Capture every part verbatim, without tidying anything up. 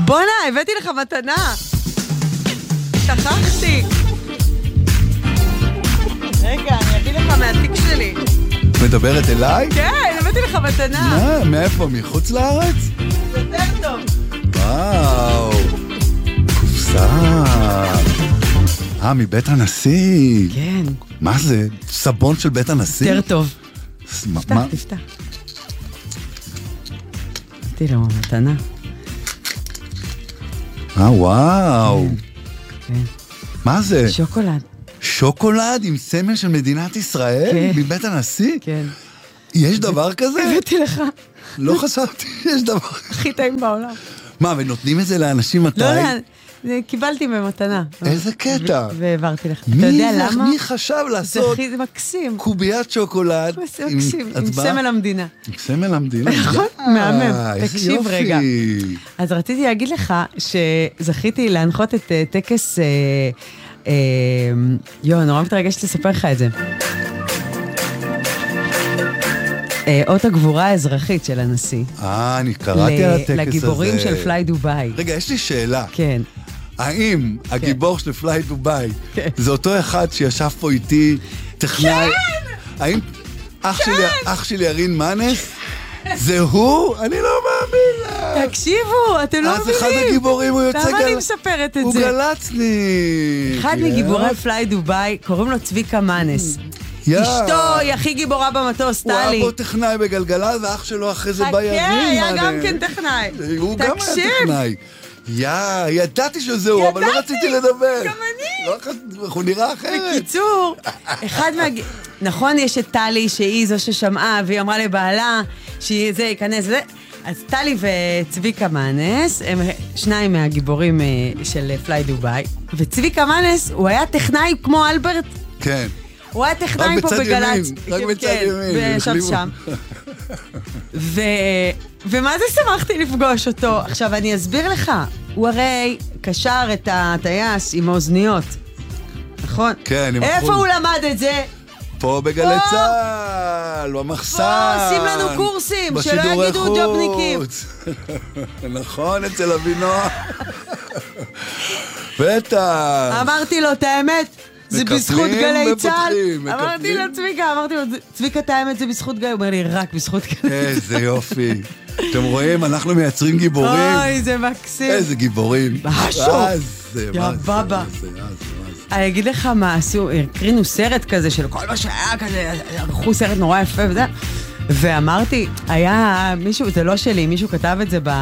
בונה, הבאתי לך מתנה. שכחתי. רגע, אני אביא לך מהתיק שלי. מדברת אליי? כן, הבאתי לך מתנה. מה? מאיפה? מחוץ לארץ? יותר טוב. וואו. קופסה. אה, מבית הנשיא. כן. מה זה? סבון של בית הנשיא? יותר טוב. מה? תפתח, תפתח. הבאתי לו מתנה. אה, וואו. כן. מה זה? שוקולד. שוקולד עם סמל של מדינת ישראל? כן. מבית הנשיא? כן. יש דבר כזה? הבאתי לך. לא חשבתי, יש דבר כזה. הכי טעים בעולם. מה, ונותנים את זה לאנשים מתי? לא, לא, קיבלתי במתנה. איזה קטע. והעברתי לך. מי אתה יודע זה- למה? מי חשב זה לעשות הכי מקסים. קוביית שוקולד זה מקסים, עם הצבעה? סמל המדינה. עם סמל המדינה. נכון, אה, מהמם. איזה תקשיב יופי. רגע. אז רציתי להגיד לך שזכיתי להנחות את אה, טקס... אה, אה, יו, נורא מתרגשת לספר לך את זה. אה, אות הגבורה האזרחית של הנשיא. אה, אני קראתי על הטקס הזה. לגיבורים של פליי דובאי. רגע, יש לי שאלה. כן. האם הגיבור של פליי דובאי כן. זה אותו אחד שישב פה איתי טכנאי? כן! האם אח שלי, אח שלי ירין מנס? זה הוא? אני לא מאמין לה. תקשיבו, אתם לא אז מבינים. אחד הגיבורים הוא יוצא גל... למה אני מספרת את הוא זה? גלצני. אחד מגיבורי פליי דובאי, קוראים לו צביקה מנס. יא. אשתו היא הכי גיבורה במטוס, הוא היה טלי. פה טכנאי בגלגלצ, ואח שלו אחרי זה בא ירין. חכה, היה מנס. גם כן טכנאי. הוא גם היה תקשיב. טכנאי. יא, ידעתי שזהו, אבל לא ידעתי, רציתי לדבר. גם אני. לא חשבתי, הוא נראה אחרת. בקיצור, אחד מה... נכון, יש את טלי שהיא זו ששמעה, והיא אמרה לבעלה שזה ייכנס וזה. אז טלי וצביקה מנס, הם שניים מהגיבורים אה, של פליי דובאי, וצביקה מנס, הוא היה טכנאי כמו אלברט. כן. הוא היה טכנאי רק פה בצד בגל"צ. ימין, רק בצד כן, ימין, וישב החליפו. שם. ו... ומה זה שמחתי לפגוש אותו? עכשיו, אני אסביר לך. הוא הרי קשר את הטייס עם האוזניות. נכון? כן, עם איפה החול. הוא למד את זה? פה בגלי צהל, במחסן. פה עושים לנו קורסים, שלא בשידורי יגידו חוץ. ג'ובניקים. נכון, אצל אבינוע. בטח. אמרתי לו, את האמת, זה מקפלים בזכות גלי צהל. ופותחים, אמרתי מקפלים. לו, צביקה, אמרתי לו, צביקה, את האמת, זה בזכות גלי. הוא אומר לי, רק בזכות גלי. איזה יופי. אתם רואים, אנחנו מייצרים גיבורים. אוי, זה מקסים. איזה גיבורים. משהו. מה זה, יא מה זה, בבא. מה זה, מה זה, מה זה. אני אגיד לך מה עשו, הקרינו סרט כזה של כל מה שהיה כזה, ערכו סרט נורא יפה וזה, ואמרתי, היה מישהו, זה לא שלי, מישהו כתב את זה ב...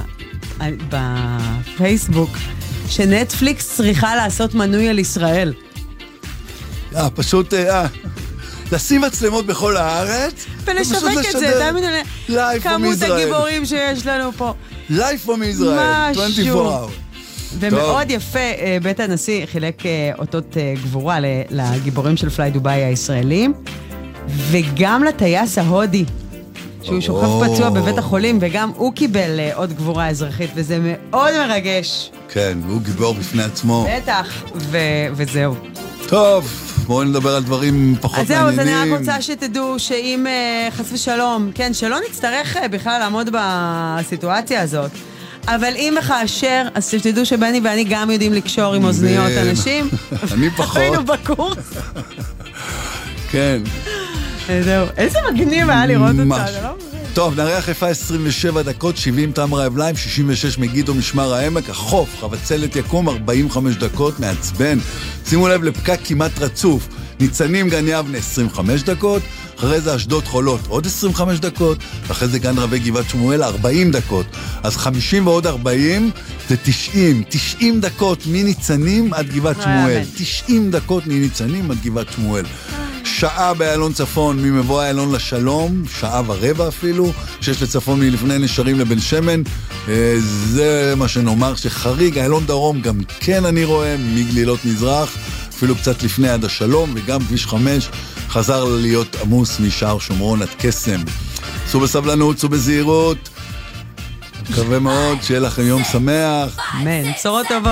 בפייסבוק, שנטפליקס צריכה לעשות מנוי על ישראל. אה, פשוט, אה, לשים מצלמות בכל הארץ, ולשווק ופשוט את זה, לשדר תאמינו לי, Live from כמות Israel. הגיבורים שיש לנו פה. Live from Israel, משהו. עשרים וארבע hours. ומאוד יפה, אה, בית הנשיא חילק אה, אותות אה, גבורה ל- לגיבורים של פליי דובאי הישראלים, וגם לטייס ההודי, שהוא שוכב או. פצוע בבית החולים, וגם הוא קיבל אה, עוד גבורה אזרחית, וזה מאוד מרגש. כן, הוא גיבור בפני עצמו. בטח, ו- וזהו. טוב, בואו נדבר על דברים פחות אז זהו, אז מעניינים. אני רק רוצה שתדעו שאם אה, חס ושלום, כן, שלא נצטרך אה, בכלל לעמוד בסיטואציה הזאת, אבל אם וכאשר, אז שתדעו שבני ואני גם יודעים לקשור עם אוזניות כן. אנשים. אני פחות. היינו בקורס. כן. זהו, איזה מגניב היה לראות אותה, ממש. זה לא מבין. טוב, נערי חיפה עשרים ושבע דקות, שבעים תמרה אבליים, שישים ושש מגידו משמר העמק, החוף, חבצלת יקום, ארבעים וחמש דקות, מעצבן. שימו לב לפקק כמעט רצוף. ניצנים גן יבנה עשרים וחמש דקות, אחרי זה אשדוד חולות עוד עשרים וחמש דקות, אחרי זה גן רבי גבעת שמואל ארבעים דקות. אז חמישים ועוד ארבעים זה תשעים, תשעים דקות מניצנים עד גבעת שמואל. תשעים דקות מניצנים עד גבעת שמואל. שעה באיילון צפון, ממבוא איילון לשלום, שעה ורבע אפילו, שיש לצפון מלפני נשרים לבן שמן. אה, זה מה שנאמר שחריג, איילון דרום גם כן אני רואה, מגלילות מזרח, אפילו קצת לפני עד השלום, וגם כביש חמש חזר להיות עמוס משער שומרון עד קסם. סעו בסבלנות, סעו בזהירות, מקווה מאוד שיהיה לכם יום שמח. אמן, בשורות טובות.